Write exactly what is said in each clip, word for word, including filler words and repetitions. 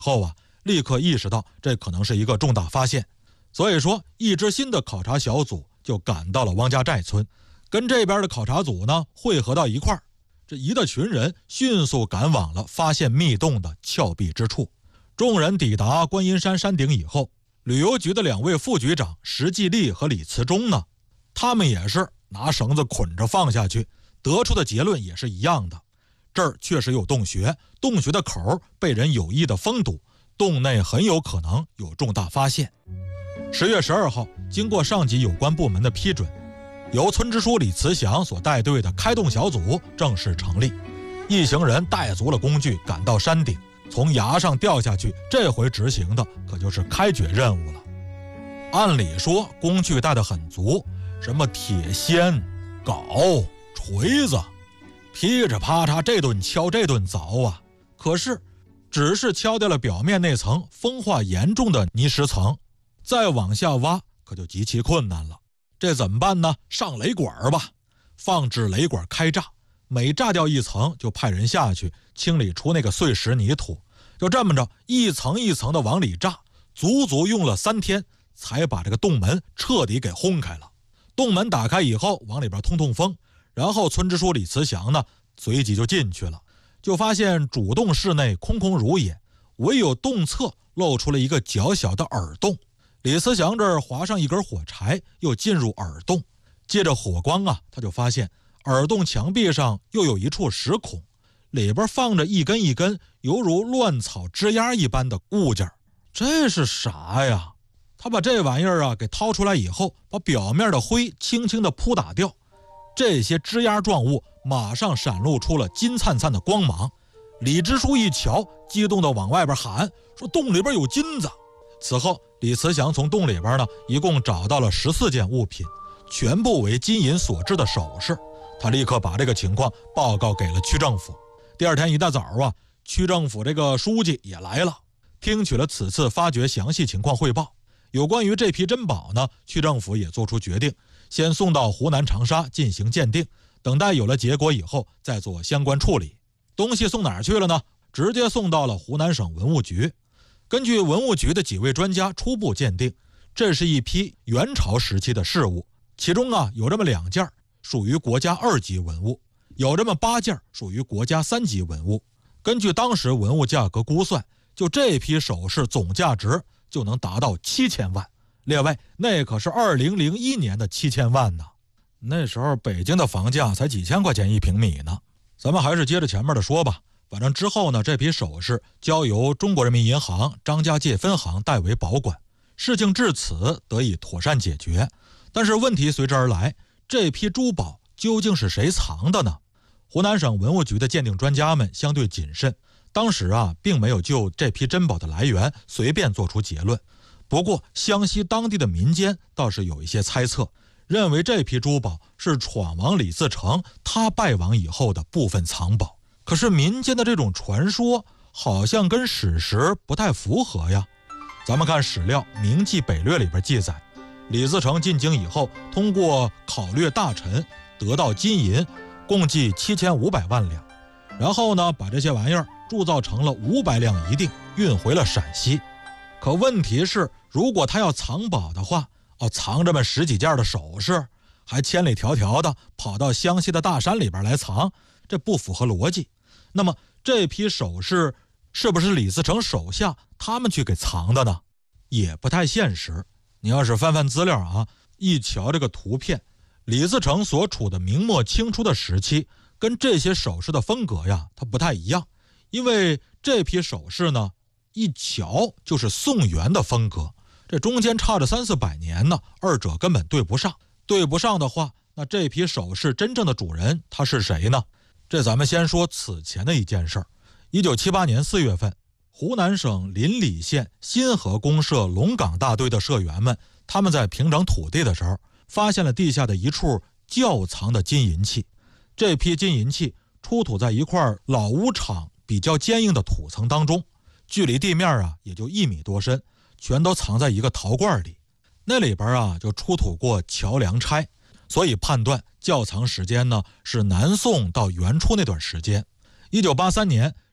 后啊，立刻意识到这可能是一个重大发现，所以说一支新的考察小组就赶到了汪家寨村，跟这边的考察组呢汇合到一块儿。这一大群人迅速赶往了发现密洞的峭壁之处。众人抵达观音山山顶以后，旅游局的两位副局长石继立和李慈忠呢，他们也是拿绳子捆着放下去，得出的结论也是一样的。这儿确实有洞穴，洞穴的口被人有意的封堵，洞内很有可能有重大发现。十月十二号，经过上级有关部门的批准，由村支书李慈祥所带队的开洞小组正式成立。一行人带足了工具赶到山顶，从崖上掉下去，这回执行的可就是开掘任务了。按理说工具带得很足，什么铁锨、镐、锤子，噼里啪嚓这顿敲这顿凿啊，可是只是敲掉了表面那层风化严重的泥石层，再往下挖可就极其困难了。这怎么办呢？上雷管吧，放置雷管开炸，每炸掉一层就派人下去清理出那个碎石泥土，就这么着一层一层的往里炸，足足用了三天才把这个洞门彻底给轰开了。洞门打开以后往里边通通风，然后村支书李慈祥呢随即就进去了，就发现主洞室内空空如也，唯有洞侧露出了一个较小的耳洞。李慈祥这儿划上一根火柴，又进入耳洞，借着火光啊，他就发现耳洞墙壁上又有一处石孔，里边放着一根一根犹如乱草枝丫一般的物件。这是啥呀？他把这玩意儿啊给掏出来以后，把表面的灰轻轻地扑打掉，这些枝丫状物马上闪露出了金灿灿的光芒。李支书一瞧，激动地往外边喊说洞里边有金子。此后李慈祥从洞里边呢一共找到了十四件物品，全部为金银所制的首饰。他立刻把这个情况报告给了区政府。第二天一大早啊，区政府这个书记也来了，听取了此次发掘详细情况汇报。有关于这批珍宝呢，区政府也做出决定，先送到湖南长沙进行鉴定，等待有了结果以后再做相关处理。东西送哪儿去了呢？直接送到了湖南省文物局。根据文物局的几位专家初步鉴定，这是一批元朝时期的饰物，其中啊有这么两件属于国家二级文物，有这么八件属于国家三级文物。根据当时文物价格估算，就这批首饰总价值就能达到七千万。列位，那可是二零零一年的七千万呢，那时候北京的房价才几千块钱一平米呢。咱们还是接着前面的说吧。反正之后呢，这批首饰交由中国人民银行张家界分行代为保管，事情至此得以妥善解决。但是问题随之而来，这批珠宝究竟是谁藏的呢？湖南省文物局的鉴定专家们相对谨慎，当时啊并没有就这批珍宝的来源随便做出结论。不过湘西当地的民间倒是有一些猜测，认为这批珠宝是闯王李自成他败亡以后的部分藏宝。可是民间的这种传说好像跟史实不太符合呀。咱们看史料《明记北略》里边记载，李自成进京以后，通过考略大臣得到金银共计七千五百万两，然后呢把这些玩意儿铸造成了五百两一锭，运回了陕西。可问题是，如果他要藏宝的话，哦，藏这么十几件的首饰，还千里迢迢的跑到湘西的大山里边来藏，这不符合逻辑。那么这批首饰是不是李自成手下他们去给藏的呢？也不太现实。你要是翻翻资料啊，一瞧这个图片，李自成所处的明末清初的时期跟这些首饰的风格呀它不太一样。因为这批首饰呢一瞧就是宋元的风格，这中间差着三四百年呢，二者根本对不上。对不上的话，那这批首饰真正的主人他是谁呢？这咱们先说此前的一件事儿。一九七八年四月份，湖南省临澧县新河公社龙岗大队的社员们，他们在平整土地的时候，发现了地下的一处窖藏的金银器。这批金银器出土在一块老屋场比较坚硬的土层当中，距离地面啊也就一米多深，全都藏在一个陶罐里。那里边啊就出土过桥梁钗，所以判断窖藏时间呢是南宋到元初那段时间。一九八三年，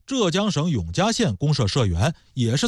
浙江省永嘉县公社社员也是